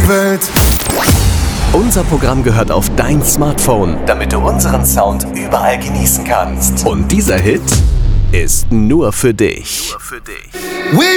die Welt. Unser Programm gehört auf dein Smartphone, damit du unseren Sound überall genießen kannst. Und dieser Hit ist nur für dich. We